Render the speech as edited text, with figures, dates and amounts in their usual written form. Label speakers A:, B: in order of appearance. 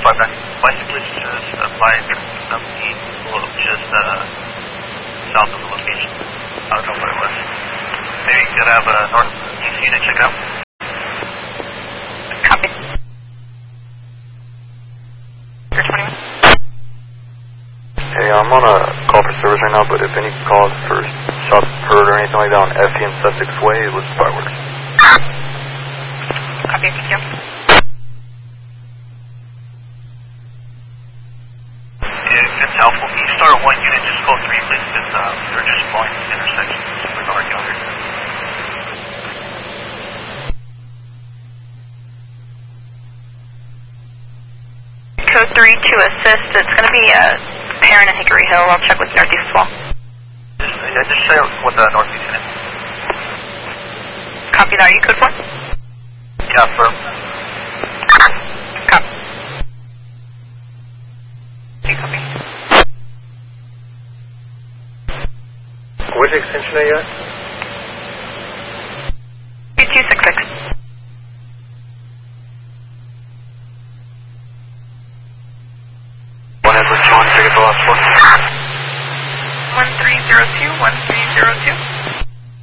A: 259. Bicycle is just 517, just south of the location. I don't know what it was. Maybe you could have a north DC to check out.
B: Copy. 21.
C: Hey, I'm on a call for service right now, but if any calls for shots heard or anything like that on Effie and Sussex Way, it was fireworks.
B: Copy, thank you.
A: If it's helpful, can you start 1 unit, just go 3 please, because they're just blowing this intersection. It's super dark out here.
B: Code 3 to assist. It's going to be Heron and Hickory Hill. I'll check with Northeast as well.
A: Just say what the Northeast unit.
B: Copy that. Are you code 4?
A: Yeah, firm.
B: Copy. Okay, copy.
C: Which extension are you at?
B: 2266.
C: One Edward John, ticket to last floor.
B: 1302, 1302.